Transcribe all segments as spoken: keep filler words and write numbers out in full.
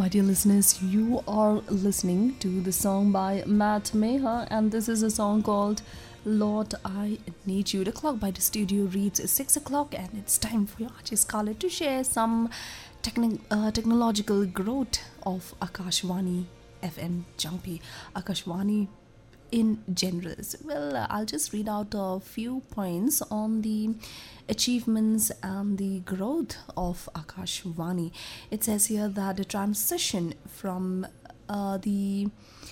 my dear listeners, you are listening to the song by Matt Meha, and this is a song called Lord, I Need You. The clock by the studio reads six o'clock, and it's time for your artist Scarlett to share some techni- uh, technological growth of Akashvani F M Jumpy. Akashvani in general. Well, uh, I'll just read out a few points on the achievements and the growth of Akashvani. It says here that the transition from uh, the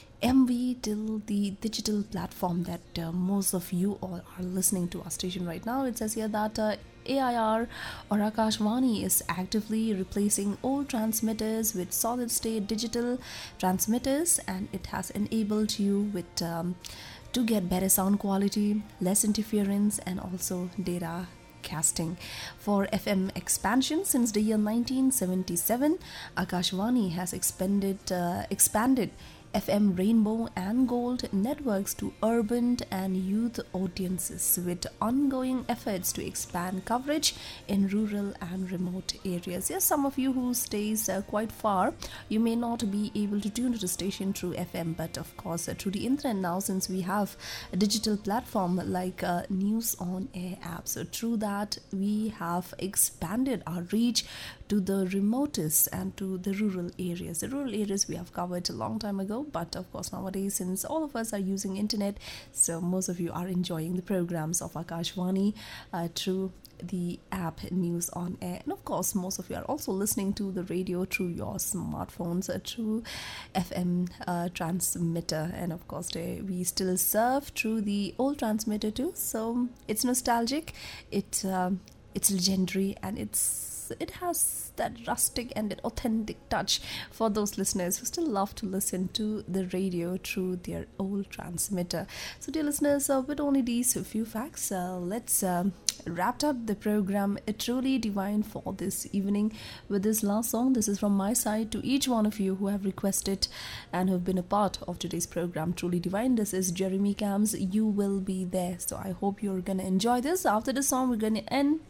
M V till the digital platform that uh, most of you all are listening to our station right now. It says here that uh, A I R or Akashvani is actively replacing old transmitters with solid state digital transmitters, and it has enabled you with um, to get better sound quality, less interference, and also data casting. For F M expansion, since the year nineteen seventy-seven, Akashvani has expanded uh, expanded F M Rainbow and Gold networks to urban and youth audiences, with ongoing efforts to expand coverage in rural and remote areas. Yes, some of you who stays uh, quite far, you may not be able to tune to the station through F M, but of course uh, through the internet now, since we have a digital platform like uh, News on Air app. So through that, we have expanded our reach to the remotest and to the rural areas. The rural areas we have covered a long time ago, but of course nowadays, since all of us are using internet, so most of you are enjoying the programs of Akashvani uh, through the app News on Air, and of course most of you are also listening to the radio through your smartphones, uh, through F M uh, transmitter, and of course they, we still serve through the old transmitter too. So it's nostalgic, it um, it's legendary, and it's it has that rustic and that authentic touch for those listeners who still love to listen to the radio through their old transmitter. So dear listeners, uh, with only these few facts, uh, let's um, wrap up the program uh, Truly Divine for this evening with this last song. This is from my side to each one of you who have requested and who have been a part of today's program Truly Divine. This is Jeremy Cam's You Will Be There. So I hope you're gonna enjoy this. After the song, we're gonna end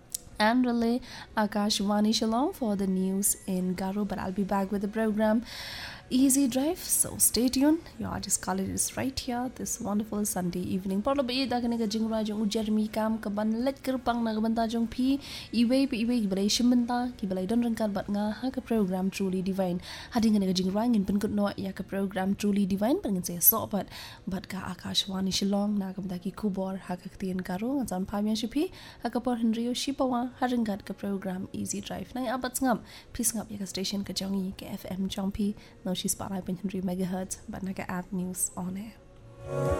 and relay Akashvani Shillong for the news in Garo, but I'll be back with the program Easy Drive, so stay tuned. Your artist Khalid is right here this wonderful Sunday evening. Parlo ba ida ka nega jingra jong Jeremy Cam ka ban let kerpang na banta jong pi iwe pi iwe ki balai shimbanta ki balai don rangkan bat nga ha ka program Truly Divine. Hadi nga nega jingra ngin pen no ya ka program Truly Divine pangin se so bat bat ka Akashvani Shillong na ka banta ki kubor ha ka tien Garo ngan pamyan shipi ha ka por Henryo shipawa ha ringat ka program Easy Drive na abat ngam please ngap ya ka station ka jongi ka F M Jongpi no she's by Henry megahertz but naga app News on Air.